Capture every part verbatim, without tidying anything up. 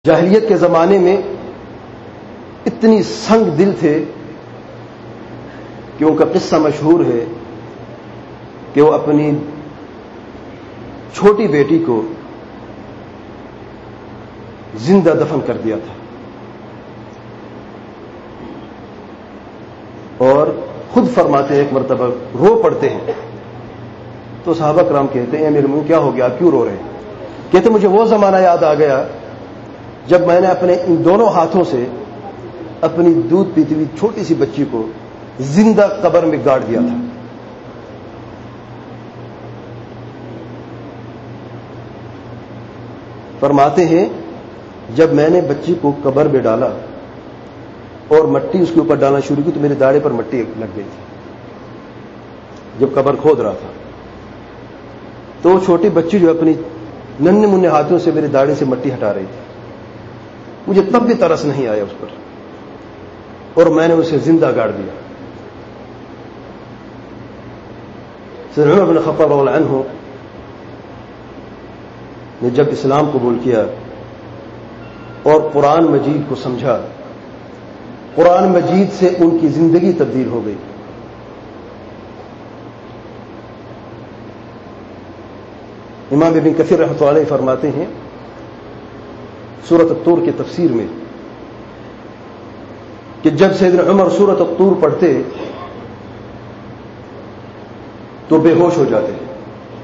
جاہلیت کے زمانے میں اتنی سنگ دل تھے کہ ان کا قصہ مشہور ہے کہ وہ اپنی چھوٹی بیٹی کو زندہ دفن کر دیا تھا اور خود فرماتے ہیں ایک مرتبہ رو پڑتے ہیں تو صحابہ کرام کہتے ہیں میرے منہ کیا ہو گیا، کیوں رو رہے ہیں؟ کہتے مجھے وہ زمانہ یاد آ گیا جب میں نے اپنے ان دونوں ہاتھوں سے اپنی دودھ پیتی ہوئی چھوٹی سی بچی کو زندہ قبر میں گاڑ دیا تھا۔ فرماتے ہیں جب میں نے بچی کو قبر میں ڈالا اور مٹی اس کے اوپر ڈالنا شروع کی تو میرے داڑھے پر مٹی لگ گئی تھی جب قبر کھود رہا تھا، تو وہ چھوٹی بچی جو اپنی ننھے منھے ہاتھوں سے میرے داڑھے سے مٹی ہٹا رہی تھی، مجھے تب بھی ترس نہیں آیا اس پر اور میں نے اسے زندہ گاڑ دیا۔ سیدنا عمر بن خطاب رضی اللہ عنہ نے جب اسلام قبول کیا اور قرآن مجید کو سمجھا، قرآن مجید سے ان کی زندگی تبدیل ہو گئی۔ امام ابن کثیر رحمۃ اللہ علیہ فرماتے ہیں سورۃ الطور کی تفسیر میں کہ جب سیدنا عمر سورۃ الطور پڑھتے تو بے ہوش ہو جاتے ہیں۔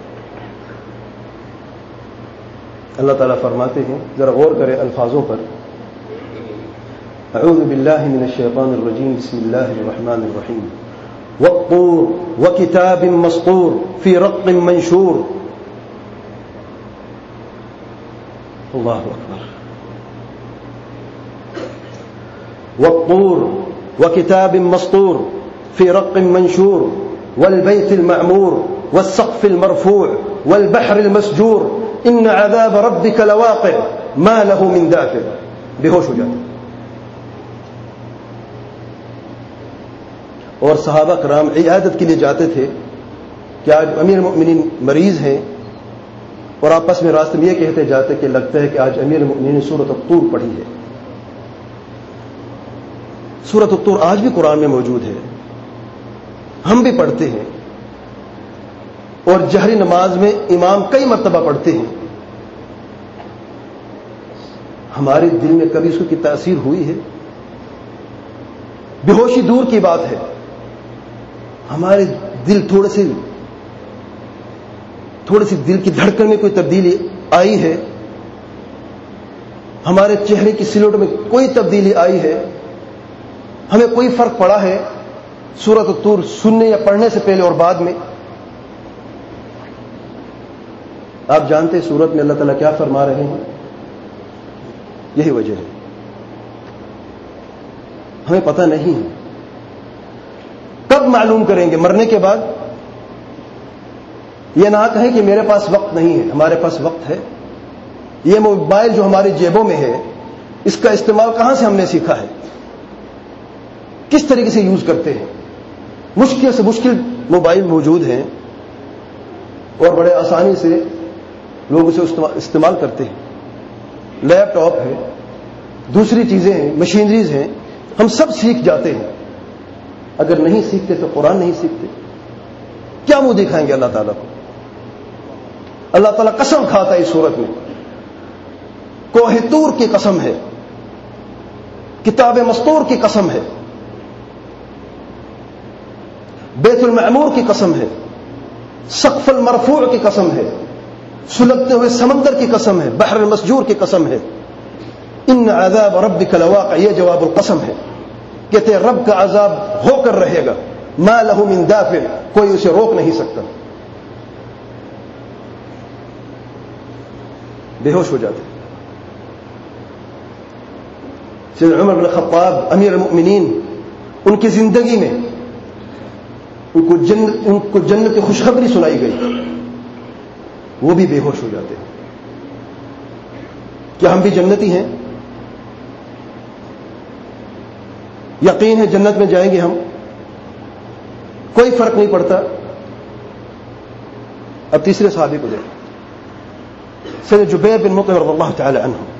اللہ تعالیٰ فرماتے ہیں، ذرا غور کریں الفاظوں پر، اعوذ باللہ من الشیطان الرجیم، بسم اللہ الرحمن الرحیم، والطور وکتاب مسطور فی رق منشور۔ اللہ اکبر۔ والطور وكتاب مسطور في رق منشور والبيت المعمور والسقف المرفوع والبحر المسجور إن عذاب ربك لواقع ما له من دافع۔ بے ہوش ہو جاتے۔ اور صحابہ کرام عیادت کے لیے جاتے تھے کہ آج امیر المؤمنین مریض ہیں اور آپس میں راستے میں یہ کہتے جاتے کہ لگتا ہے کہ آج امیر المؤمنین نے سورۃ الطور پڑھی ہے۔ سورۃ الطور آج بھی قرآن میں موجود ہے، ہم بھی پڑھتے ہیں اور جہری نماز میں امام کئی مرتبہ پڑھتے ہیں۔ ہمارے دل میں کبھی اس کی تاثیر ہوئی ہے؟ بے ہوشی دور کی بات ہے، ہمارے دل تھوڑے سے تھوڑی سی دل کی دھڑکن میں کوئی تبدیلی آئی ہے؟ ہمارے چہرے کی سلوٹ میں کوئی تبدیلی آئی ہے؟ ہمیں کوئی فرق پڑا ہے سورۃ الطور سننے یا پڑھنے سے پہلے اور بعد میں؟ آپ جانتے ہیں سورت میں اللہ تعالیٰ کیا فرما رہے ہیں؟ یہی وجہ ہے، ہمیں پتہ نہیں ہے۔ کب معلوم کریں گے؟ مرنے کے بعد؟ یہ نہ کہیں کہ میرے پاس وقت نہیں ہے، ہمارے پاس وقت ہے۔ یہ موبائل جو ہماری جیبوں میں ہے، اس کا استعمال کہاں سے ہم نے سیکھا ہے؟ کس طریقے سے یوز کرتے ہیں؟ مشکل سے مشکل موبائل موجود ہیں اور بڑے آسانی سے لوگ اسے استعمال کرتے ہیں۔ لیپ ٹاپ ہے، دوسری چیزیں ہیں، مشینریز ہیں، ہم سب سیکھ جاتے ہیں۔ اگر نہیں سیکھتے تو قرآن نہیں سیکھتے، کیا منہ دکھائیں گے اللہ تعالیٰ کو؟ اللہ تعالیٰ قسم کھاتا ہے اس صورت میں، کوہ طور کی قسم ہے، کتاب مسطور کی قسم ہے، بیت المعمور کی قسم ہے، سقف المرفوع کی قسم ہے، سلگتے ہوئے سمندر کی قسم ہے، بحر المسجور کی قسم ہے۔ ان عذاب ربک لواقع، یہ جواب القسم ہے، کہتے ہیں رب کا عذاب ہو کر رہے گا، ما له من دافع، کوئی اسے روک نہیں سکتا۔ بے ہوش ہو جاتے۔ سیدنا عمر بن خطاب امیر المؤمنین، ان کی زندگی میں ان کو جنت ان کو جنت کی خوشخبری سنائی گئی، وہ بھی بے ہوش ہو جاتے ہیں۔ کیا ہم بھی جنتی ہیں؟ یقین ہے جنت میں جائیں گے ہم، کوئی فرق نہیں پڑتا۔ اب تیسرے صحابی کو دیکھیں، سیدنا جبیر بن مطعم رضی اللہ تعالی عنہ،